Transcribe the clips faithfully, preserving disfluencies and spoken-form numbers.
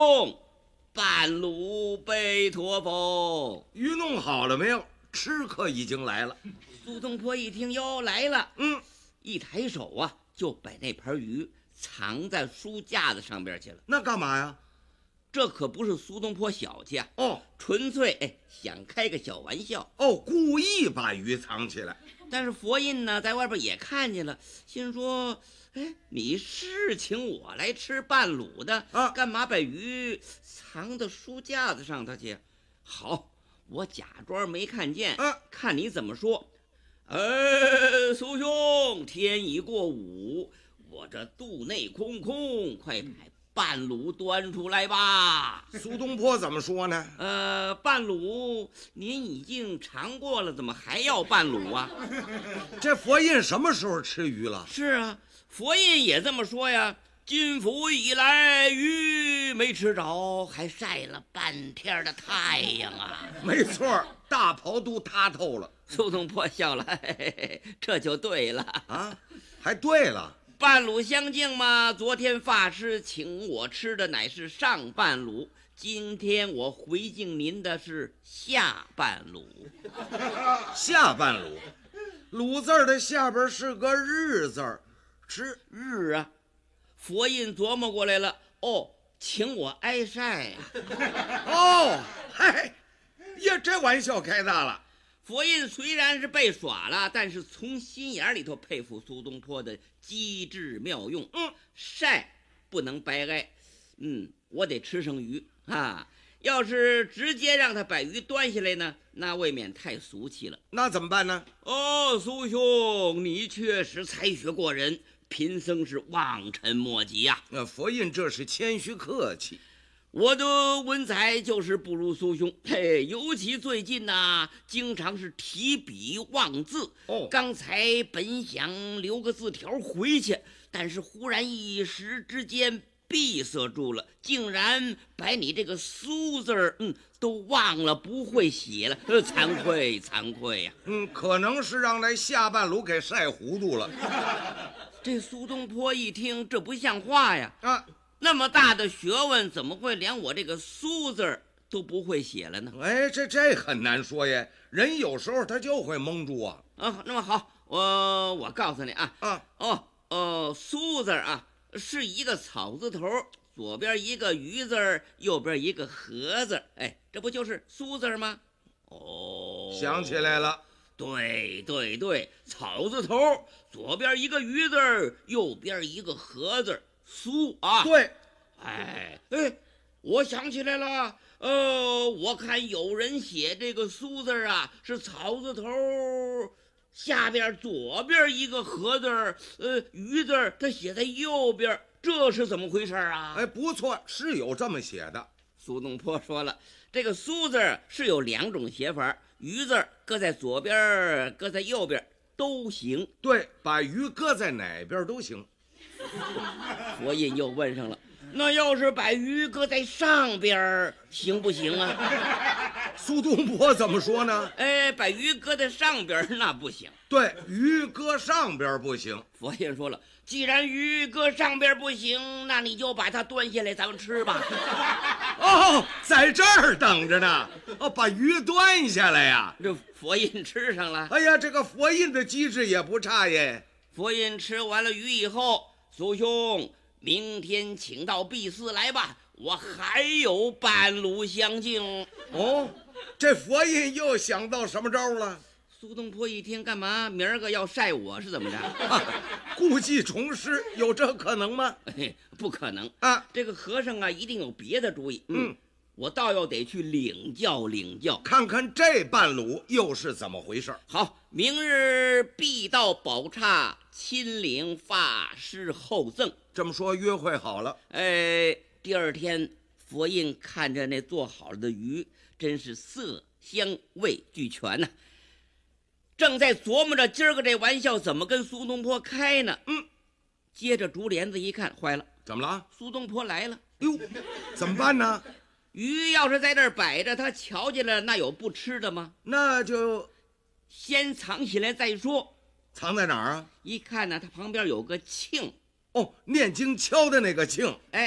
半卤贝托风。 鱼弄好了没有？吃客已经来了。 苏东坡一听，哟，来了， 嗯， 一抬手啊，就把那盘鱼藏在书架子上边去了。 那干嘛呀？ 这可不是苏东坡小气啊， 哦， 纯粹哎想开个小玩笑。 哦，故意把鱼藏起来。 但是佛印呢，在外边也看见了，心说：哎，你是请我来吃半卤的啊， 干嘛把鱼藏到书架子上头去？好，我假装没看见， 啊， 看你怎么说。哎，苏兄，天已过午，我这肚内空空，快把半卤端出来吧。 苏东坡怎么说呢？ 呃，半卤您已经尝过了，怎么还要半卤啊？ 这佛印什么时候吃鱼了？ 是啊，佛印也这么说呀。进府以来，鱼没吃着，还晒了半天的太阳啊。 没错，大袍都塌透了。 苏东坡笑了，嘿嘿嘿，这就对了啊，还对了。 半卤相敬嘛，昨天法师请我吃的乃是上半卤，今天我回敬您的是下半卤。 下半卤，卤字的下边是个日字，吃日啊。佛印琢磨过来了，哦，请我挨晒呀、 啊。哦，嗨，呀，这玩笑开大了。 佛印虽然是被耍了，但是从心眼里头佩服苏东坡的机智妙用。 嗯， 晒不能白挨，嗯，我得吃上鱼啊。要是直接让他把鱼端下来呢，那未免太俗气了。 那怎么办呢？ 哦，苏兄，你确实才学过人，贫僧是望尘莫及呀、 啊。佛印这是谦虚客气。 我的文采就是不如苏兄，嘿，尤其最近呐、啊，经常是提笔忘字。 哦， 刚才本想留个字条回去，但是忽然一时之间闭塞住了，竟然把你这个苏字儿，嗯，都忘了，不会写了，呃，惭愧惭愧呀、 啊。嗯，可能是让那下半卤给晒糊涂了。 这苏东坡一听，这不像话呀！ 啊。 那么大的学问，怎么会连我这个苏字都不会写了呢？ 哎，这这很难说呀，人有时候他就会蒙住啊。 啊，那么好，我我告诉你啊， 啊， 哦哦，苏字啊是一个草字头，左边一个鱼字，右边一个禾字，哎，这不就是苏字吗？哦， 想起来了， 对对对，草字头，左边一个鱼字，右边一个禾字。苏啊， 对， 哎哎，我想起来了，呃，我看有人写这个苏字啊，是草字头，下边左边一个禾字，呃，鱼字，它写在右边，这是怎么回事啊？ 哎，不错，是有这么写的。 苏东坡说了，这个苏字是有两种写法，鱼字搁在左边，搁在右边都行。 对，把鱼搁在哪边都行。 佛印又问上了，那要是把鱼搁在上边行不行啊？ 苏东坡怎么说呢？ 哎，把鱼搁在上边那不行。 对，鱼搁上边不行。 佛印说了，既然鱼搁上边不行，那你就把它端下来，咱们吃吧。 哦，在这儿等着呢。哦，把鱼端下来呀。 这佛印吃上了。 哎呀，这个佛印的机智也不差耶。 佛印吃完了鱼以后，苏兄，明天请到敝寺来吧，我还有半卤相敬。 哦，这佛印又想到什么招了？ 苏东坡一听，干嘛明儿个要晒我是怎么着？ 啊、故技重施，有这可能吗？ 哎，不可能啊！ 这个和尚啊，一定有别的主意。嗯， 嗯我倒要得去领教领教， 看看这半卤又是怎么回事。 好，明日必到宝刹亲领法师厚赠。 这么说，约会好了。 哎，第二天，佛印看着那做好了的鱼，真是色香味俱全呐、啊。正在琢磨着今儿个这玩笑怎么跟苏东坡开呢。嗯，接着竹帘子一看，坏了， 怎么了？ 苏东坡来了。 哟，怎么办呢？ 鱼要是在这儿摆着，他瞧见了，那有不吃的吗？ 那就先藏起来再说。 藏在哪儿啊？ 一看呢，他旁边有个磬。 哦，念经敲的那个磬。 哎，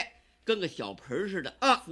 跟个小盆儿似的啊